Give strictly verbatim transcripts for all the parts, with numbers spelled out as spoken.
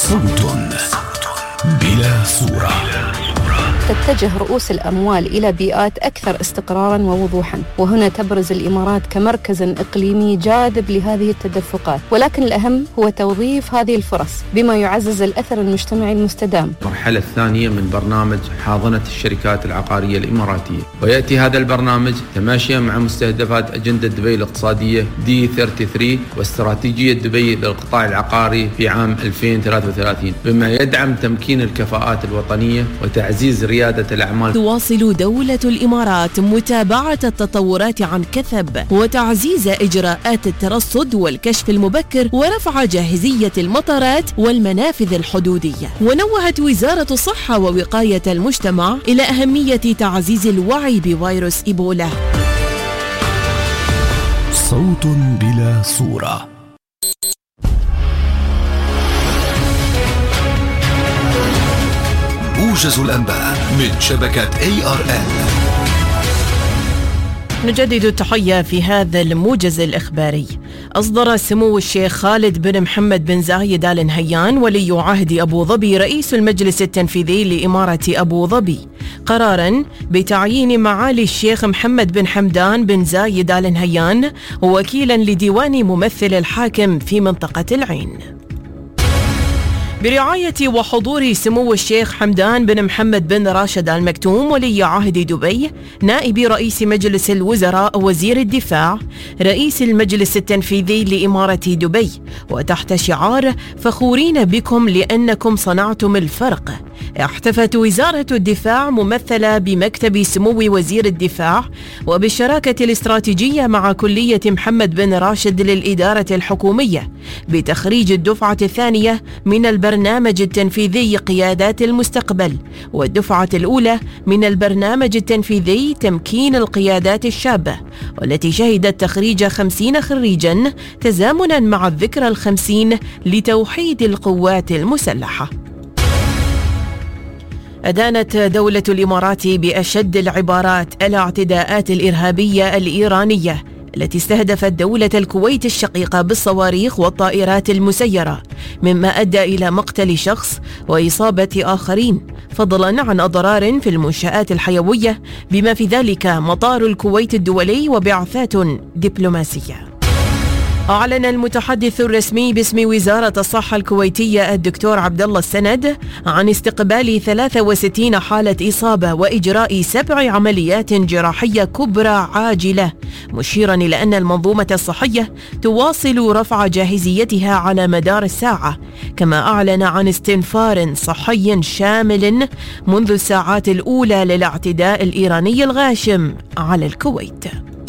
صوت بلا صورة. تتجه رؤوس الأموال إلى بيئات أكثر استقراراً ووضوحاً، وهنا تبرز الإمارات كمركز إقليمي جاذب لهذه التدفقات، ولكن الأهم هو توظيف هذه الفرص بما يعزز الأثر المجتمعي المستدام. المرحلة الثانية من برنامج حاضنة الشركات العقارية الإماراتية، ويأتي هذا البرنامج تماشيا مع مستهدفات أجندة دبي الاقتصادية دي ثلاثة وثلاثين واستراتيجية دبي للقطاع العقاري في عام ألفين وثلاثة وثلاثين، بما يدعم تمكين الكفاءات الوطنية وتعزيز ريادة الأعمال. تواصل دولة الإمارات متابعة التطورات عن كثب وتعزيز إجراءات الترصد والكشف المبكر ورفع جاهزية المطارات والمنافذ الحدودية. ونوهت وزارة الصحة ووقاية المجتمع إلى أهمية تعزيز الوعي بفيروس إيبولا. صوت بلا صورة. موجز الأنباء من شبكة إيه آر إل. نجدد التحية في هذا الموجز الإخباري. أصدر سمو الشيخ خالد بن محمد بن زايد آل نهيان ولي عهد أبو ظبي رئيس المجلس التنفيذي لإمارة أبو ظبي قراراً بتعيين معالي الشيخ محمد بن حمدان بن زايد آل نهيان وكيلاً لديوان ممثل الحاكم في منطقة العين. برعاية وحضور سمو الشيخ حمدان بن محمد بن راشد آل مكتوم ولي عهد دبي نائب رئيس مجلس الوزراء وزير الدفاع رئيس المجلس التنفيذي لإمارة دبي، وتحت شعار فخورين بكم لأنكم صنعتم الفرق، احتفت وزارة الدفاع ممثلة بمكتب سمو وزير الدفاع وبالشراكة الاستراتيجية مع كلية محمد بن راشد للإدارة الحكومية بتخريج الدفعة الثانية من البرنامج التنفيذي قيادات المستقبل، والدفعة الأولى من البرنامج التنفيذي تمكين القيادات الشابة، والتي شهدت تخريج خمسين خريجا تزامنا مع الذكرى الخمسين لتوحيد القوات المسلحة. أدانت دولة الإمارات بأشد العبارات الاعتداءات الإرهابية الإيرانية التي استهدفت دولة الكويت الشقيقة بالصواريخ والطائرات المسيرة، مما أدى إلى مقتل شخص وإصابة آخرين، فضلا عن أضرار في المنشآت الحيوية بما في ذلك مطار الكويت الدولي وبعثات دبلوماسية. أعلن المتحدث الرسمي باسم وزارة الصحة الكويتية الدكتور عبد الله السند عن استقبال ثلاث وستين حالة إصابة وإجراء سبع عمليات جراحية كبرى عاجلة، مشيرا إلى أن المنظومة الصحية تواصل رفع جاهزيتها على مدار الساعة، كما أعلن عن استنفار صحي شامل منذ الساعات الأولى للاعتداء الإيراني الغاشم على الكويت.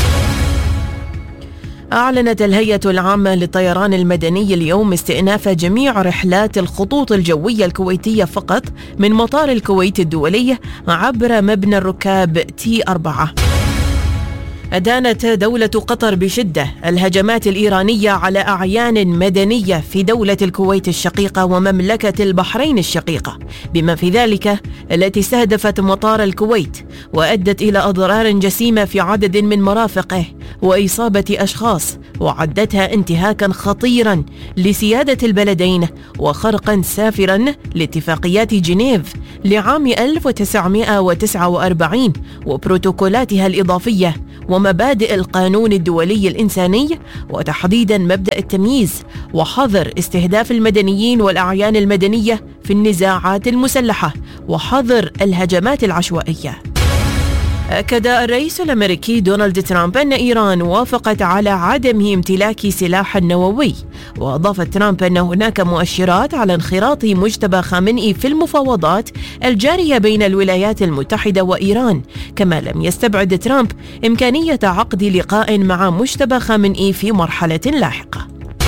أعلنت الهيئة العامة للطيران المدني اليوم استئناف جميع رحلات الخطوط الجوية الكويتية فقط من مطار الكويت الدولي عبر مبنى الركاب تي أربعة. أدانت دولة قطر بشدة الهجمات الإيرانية على أعيان مدنية في دولة الكويت الشقيقة ومملكة البحرين الشقيقة، بما في ذلك التي استهدفت مطار الكويت وأدت إلى أضرار جسيمة في عدد من مرافقه وإصابة أشخاص، وعدتها انتهاكا خطيرا لسيادة البلدين وخرقا سافرا لاتفاقيات جنيف لعام ألف وتسعمائة وتسعة وأربعين وبروتوكولاتها الإضافية ومبادئ القانون الدولي الإنساني، وتحديدا مبدأ التمييز وحظر استهداف المدنيين والأعيان المدنية في النزاعات المسلحة وحظر الهجمات العشوائية. أكد الرئيس الأمريكي دونالد ترامب أن إيران وافقت على عدم امتلاك سلاح نووي، وأضاف ترامب أن هناك مؤشرات على انخراط مجتبى خامنئي في المفاوضات الجارية بين الولايات المتحدة وإيران، كما لم يستبعد ترامب إمكانية عقد لقاء مع مجتبى خامنئي في مرحلة لاحقة.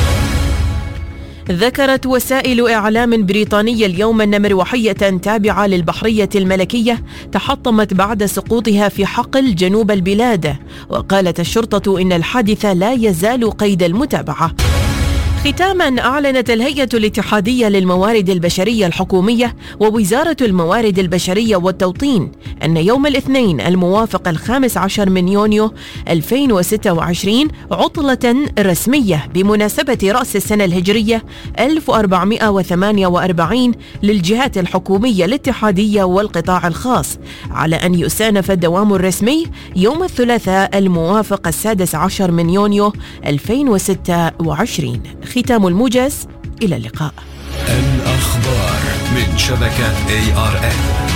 ذكرت وسائل إعلام بريطانية اليوم أن مروحية تابعة للبحرية الملكية تحطمت بعد سقوطها في حقل جنوب البلاد، وقالت الشرطة إن الحادث لا يزال قيد المتابعة. ختاما، أعلنت الهيئة الاتحادية للموارد البشرية الحكومية ووزارة الموارد البشرية والتوطين أن يوم الاثنين الموافق الخامس عشر من يونيو ألفين وستة وعشرين عطلة رسمية بمناسبة رأس السنة الهجرية ألف وأربعمائة وثمانية وأربعين للجهات الحكومية الاتحادية والقطاع الخاص، على أن يستأنف الدوام الرسمي يوم الثلاثاء الموافق السادس عشر من يونيو ألفين وستة وعشرين. ختام الموجز، إلى اللقاء. الأخبار من شبكة إيه آر إن.